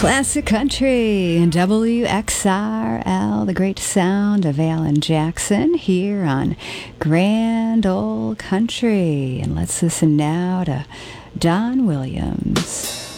Classic Country and WXRL, the great sound of Alan Jackson here on Grand Ole Country. And let's listen now to Don Williams.